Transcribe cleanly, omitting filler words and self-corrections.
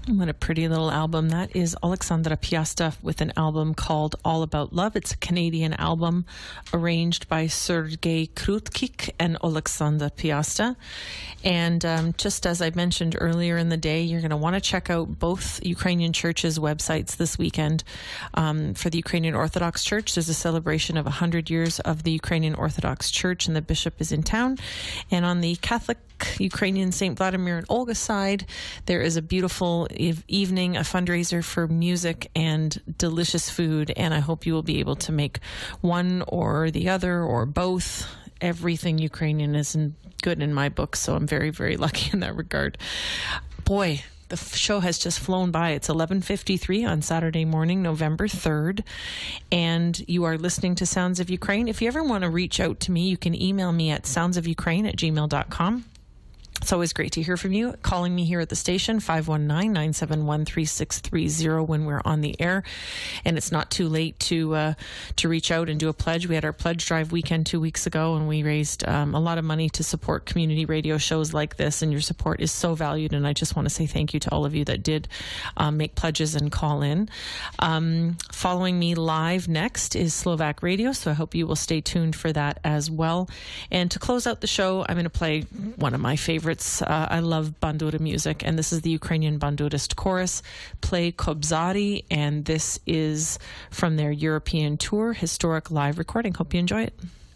What a pretty little album. That is Alexandra Piasta with an album called All About Love. It's a Canadian album arranged by Sergei Krutkik and Alexandra Piasta. And just as I mentioned earlier in the day, you're going to want to check out both Ukrainian churches' websites this weekend. For the Ukrainian Orthodox Church, there's a celebration of 100 years of the Ukrainian Orthodox Church, and the bishop is in town. And on the Catholic Ukrainian St. Vladimir and Olga side, there is a beautiful evening, a fundraiser for music and delicious food, and I hope you will be able to make one or the other or both. Everything Ukrainian is good in my book, so I'm very, very lucky in that regard. Boy, the show has just flown by. It's 11:53 on Saturday morning, November 3rd, and you are listening to Sounds of Ukraine. If you ever want to reach out to me, you can email me at soundsofukraine@gmail.com. It's always great to hear from you. Calling me here at the station, 519-971-3630 when we're on the air. And it's not too late to reach out and do a pledge. We had our pledge drive weekend 2 weeks ago, and we raised a lot of money to support community radio shows like this. And your support is so valued. And I just want to say thank you to all of you that did make pledges and call in. Following me live next is Slovak Radio, so I hope you will stay tuned for that as well. And to close out the show, I'm going to play one of my favorites. I love bandura music, and this is the Ukrainian bandurist chorus, Play Kobzari, and this is from their European tour, historic live recording. Hope you enjoy it.